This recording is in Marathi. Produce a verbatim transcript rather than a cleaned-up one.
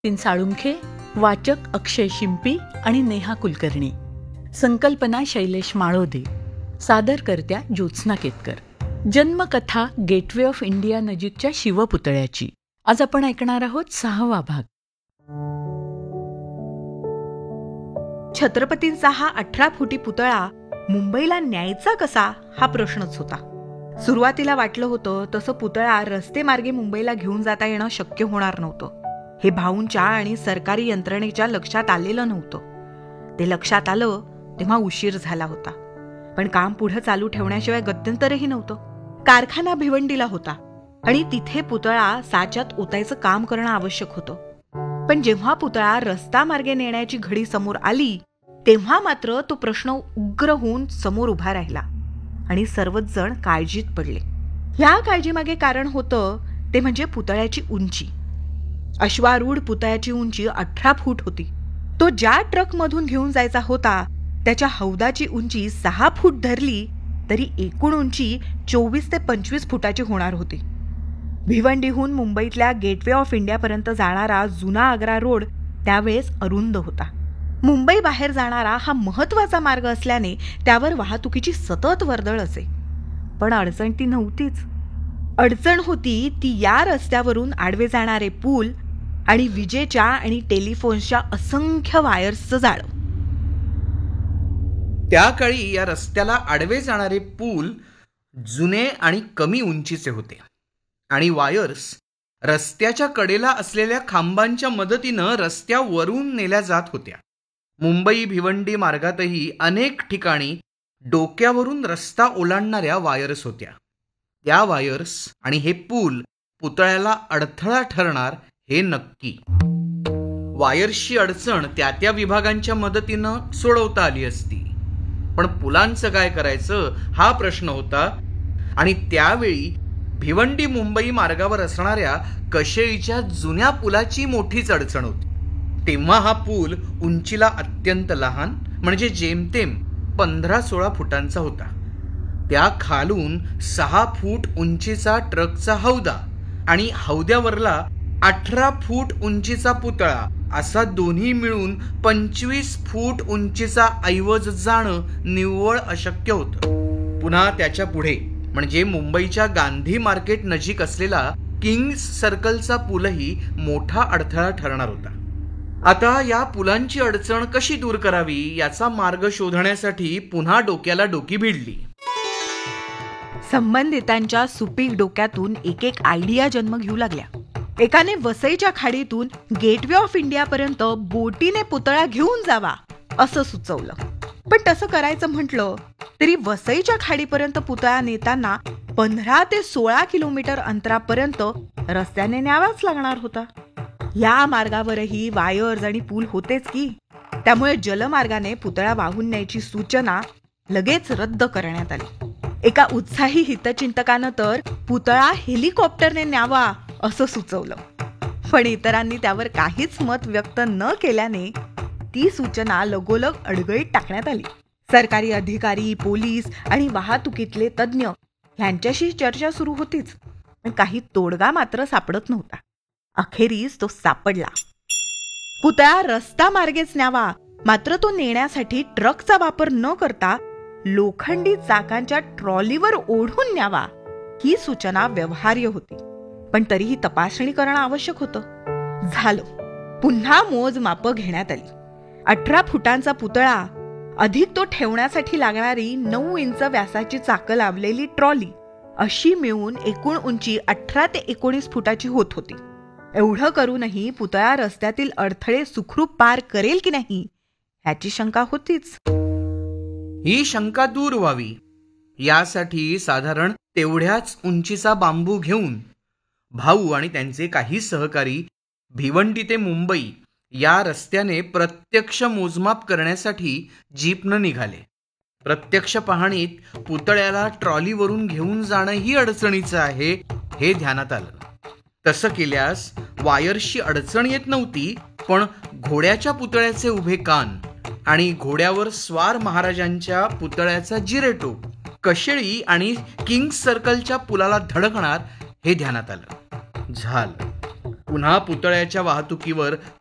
तीन साळुंखे, वाचक अक्षय शिंपी आणि नेहा कुलकर्णी. संकल्पना Shailesh Malode. सादरकर्त्या Jyotsna Ketkar. जन्मकथा gateway of India नजीकच्या शिवपुतळ्याची. आज आपण ऐकणार आहोत सहावा भाग. छत्रपतींचा हा अठरा फुटी पुतळा मुंबईला न्यायचा कसा हा प्रश्नच होता. सुरुवातीला वाटलं होतं तसं पुतळा रस्ते मार्गे मुंबईला घेऊन जाता येणं शक्य होणार नव्हतं. हे भाऊंच्या आणि सरकारी यंत्रणेच्या लक्षात आलेलं नव्हतं. ते लक्षात आलं तेव्हा उशीर झाला होता. पण काम पुढे चालू ठेवण्याशिवाय गत्यंतरही नव्हतं. कारखाना भिवंडीला होता आणि तिथे पुतळा साच्यात ओतायचं काम करणं आवश्यक होतं. पण जेव्हा पुतळा रस्ता मार्गे नेण्याची घडी समोर आली तेव्हा मात्र तो प्रश्न उग्र होऊन समोर उभा राहिला आणि सर्वच जण काळजीत पडले. या काळजीमागे कारण होतं ते म्हणजे पुतळ्याची उंची. अश्वारूढ पुतळ्याची उंची अठरा फूट होती. तो ज्या ट्रकमधून घेऊन जायचा होता त्याच्या हौदाची उंची सहा फूट धरली तरी एकूण उंची चोवीस ते पंचवीस फुटाची होणार होती. भिवंडीहून मुंबईतल्या गेटवे ऑफ इंडियापर्यंत जाणारा जुना आग्रा रोड त्यावेळेस अरुंद होता. मुंबई बाहेर जाणारा हा महत्वाचा मार्ग असल्याने त्यावर वाहतुकीची सतत वर्दळ असे. पण अडचण ती नव्हतीच. अडचण होती ती या रस्त्यावरून आडवे जाणारे पूल आणि विजेच्या आणि टेलिफोन्सच्या असंख्य वायर्सचं जाळं. त्या काळी या रस्त्याला आडवे जाणारे पूल जुने आणि कमी उंचीचे होते आणि वायर्स रस्त्याच्या कडेला असलेल्या खांबांच्या मदतीनं रस्त्यावरून नेल्या जात होत्या. मुंबई भिवंडी मार्गातही अनेक ठिकाणी डोक्यावरून रस्ता ओलांडणाऱ्या वायर्स होत्या. त्या वायर्स आणि हे पूल पुतळ्याला अडथळा ठरणार हे नक्की. वायर्सची अडचण त्या त्या विभागांच्या मदतीनं सोडवता आली असती. पण पुलांचं काय करायचं हा प्रश्न होता आणि त्यावेळी भिवंडी मुंबई मार्गावर असणाऱ्या कशेळीच्या जुन्या पुलाची मोठीच अडचण होती. तेव्हा हा पूल उंचीला अत्यंत लहान म्हणजे जेमतेम पंधरा सोळा फुटांचा होता. त्या खालून सहा फूट उंचीचा ट्रकचा हौदा आणि हौद्यावरला अठरा फूट उंचीचा पुतळा असा दोन्ही मिळून पंचवीस फूट उंचीचा ऐवज जाणं निव्वळ अशक्य होतं. पुन्हा त्याच्या पुढे म्हणजे मुंबईच्या गांधी मार्केट नजीक असलेला किंग्स सर्कलचा पूलही मोठा अडथळा ठरणार होता. आता या पुलांची अडचण कशी दूर करावी याचा मार्ग शोधण्यासाठी पुन्हा डोक्याला डोकी भिडली. संबंधितांच्या सुपीक डोक्यातून एक एक आयडिया जन्म घेऊ लागल्या. एकाने वसईच्या खाडीतून गेटवे ऑफ इंडिया पर्यंत बोटीने पुतळा घेऊन जावा असं सुचवलं. पण तसं करायचं म्हटलं तरी वसईच्या खाडीपर्यंत पुतळा नेताना पंधरा ते सोळा किलोमीटर अंतरापर्यंत रस्त्याने न्यावाच लागणार होता. या मार्गावरही वायर्स आणि पूल होतेच की. त्यामुळे जलमार्गाने पुतळा वाहून न्यायची सूचना लगेच रद्द करण्यात आली. एका उत्साही हितचिंतकानं तर पुतळा हेलिकॉप्टरने न्यावा असं सुचवलं. पण इतरांनी त्यावर काहीच मत व्यक्त न केल्याने ती सूचना लगोलग अडगळीत टाकण्यात आली. सरकारी अधिकारी, पोलीस आणि वाहतुकीतले तज्ज्ञ यांच्याशी चर्चा सुरू होतीच, पण काही तोडगा मात्र सापडत नव्हता. अखेरीस तो सापडला. पुतळा रस्ता मार्गेच न्यावा, मात्र तो नेण्यासाठी ट्रकचा वापर न करता लोखंडी चाकांच्या ट्रॉलीवर ओढून न्यावा ही सूचना व्यवहार्य होती. पण तरीही तपासणी करणं आवश्यक होतं. झालं. पुन्हा मोजमापं घेण्यात आली. अठरा फुटांचा पुतळा अधिक तो ठेवण्यासाठी लागणारी नऊ इंच व्यासाची चाकं लावलेली ट्रॉली अशी मिळून एकूण उंची अठरा ते एकोणीस फुटाची होत होती. एवढं करूनही पुतळा रस्त्यातील अडथळे सुखरूप पार करेल की नाही ह्याची शंका होतीच. ही शंका दूर व्हावी यासाठी साधारण तेवढ्याच उंचीचा बांबू घेऊन भाऊ आणि त्यांचे काही सहकारी भिवंडी ते मुंबई या रस्त्याने प्रत्यक्ष मोजमाप करण्यासाठी जीपनं निघाले. प्रत्यक्ष पाहणीत पुतळ्याला ट्रॉलीवरून घेऊन जाणंही अडचणीचं आहे हे ध्यानात आलं. तसं केल्यास वायर्सची अडचण येत नव्हती, पण घोड्याच्या पुतळ्याचे उभे कान आणि घोड्यावर स्वार महाराजांच्या पुतळ्याचा जिरेटोप कशेळी आणि किंग्स सर्कलच्या पुलाला धडकणार हे ध्यानात आलं. झालं. पुन्हा पुतळ्याच्या वाहतुकीवर